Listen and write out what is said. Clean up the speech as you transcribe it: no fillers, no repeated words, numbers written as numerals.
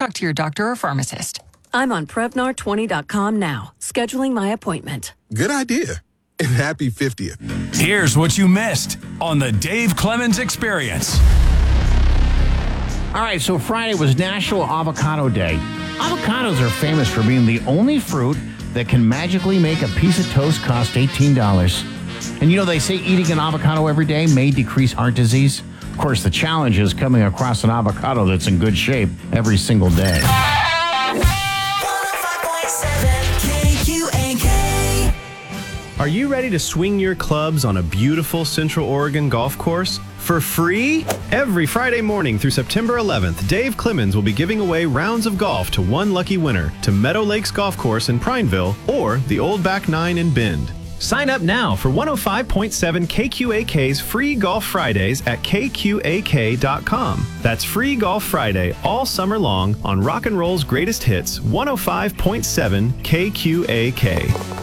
Talk to your doctor or pharmacist. I'm on Prevnar20.com now, scheduling my appointment. Good idea. And happy 50th. Here's what you missed on the Dave Clemens Experience. All right, so Friday was National Avocado Day. Avocados are famous for being the only fruit that can magically make a piece of toast cost $18. And you know, they say eating an avocado every day may decrease heart disease. Of course, the challenge is coming across an avocado that's in good shape every single day. 105.7 KQAK. Are you ready to swing your clubs on a beautiful Central Oregon golf course for free? Every Friday morning through September 11th, Dave Clemens will be giving away rounds of golf to one lucky winner to Meadow Lakes Golf Course in Prineville or the Old Back Nine in Bend. Sign up now for 105.7 KQAK's Free Golf Fridays at KQAK.com. That's Free Golf Friday all summer long on Rock and Roll's greatest hits, 105.7 KQAK.